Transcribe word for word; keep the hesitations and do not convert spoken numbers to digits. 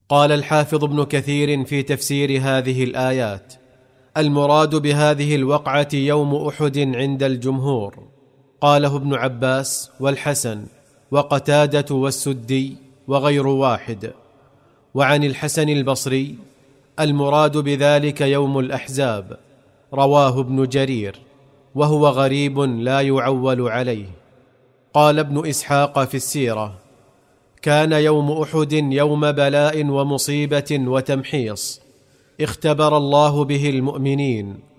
قال الحافظ ابن كثير في تفسير هذه الآيات: المراد بهذه الوقعة يوم أحد عند الجمهور. قاله ابن عباس والحسن وقتادة والسدي وغير واحد. وعن الحسن البصري: المراد بذلك يوم الأحزاب. رواه ابن جرير، وهو غريب لا يعول عليه. قال ابن إسحاق في السيرة: كان يوم أحد يوم بلاء ومصيبة وتمحيص، اختبر الله به المؤمنين